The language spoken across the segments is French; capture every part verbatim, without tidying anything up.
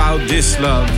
About This Love.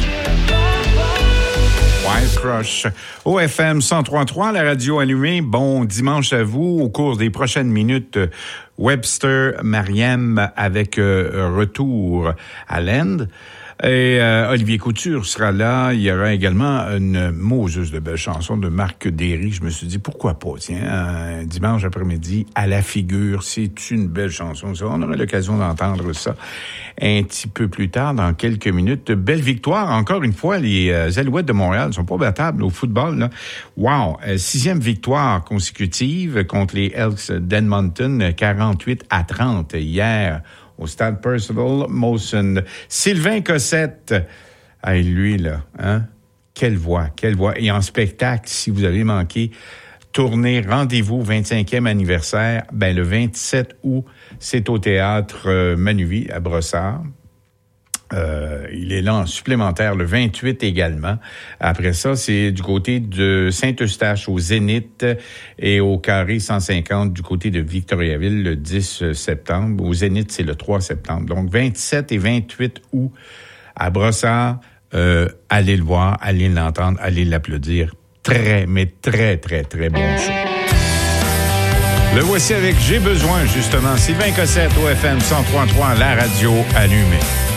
Wild Crush. O F M cent trois virgule trois, la radio allumée. Bon dimanche à vous. Au cours des prochaines minutes, Webster Mariem avec euh, retour à l'Inde. Et euh, Olivier Couture sera là. Il y aura également une Moses de belle chanson de Marc Derry. Je me suis dit, pourquoi pas, tiens, un dimanche après-midi, à la figure, c'est une belle chanson. Ça, on aura l'occasion d'entendre ça un petit peu plus tard, dans quelques minutes. Belle victoire, encore une fois, les euh, Alouettes de Montréal sont pas battables au football, là. Wow! Euh, sixième victoire consécutive contre les Elks d'Edmonton, quarante-huit à trente hier au stade Percival Molson. Sylvain Cossette, hey, lui, là, hein? Quelle voix, quelle voix. Et en spectacle, si vous avez manqué, tournée Rendez-vous vingt-cinquième anniversaire, ben le vingt-sept août, c'est au théâtre euh, Manuvie à Brossard. Euh, il est là en supplémentaire le vingt-huit également. Après ça, c'est du côté de Saint-Eustache au Zénith et au Carré cent cinquante du côté de Victoriaville le dix septembre. Au Zénith, c'est le trois septembre. Donc, vingt-sept et vingt-huit août à Brossard. Euh, allez le voir, allez l'entendre, allez l'applaudir. Très, mais très, très, très bon show. Le voici avec J'ai besoin, justement. Sylvain Cossette, O F M cent trois virgule trois, la radio allumée.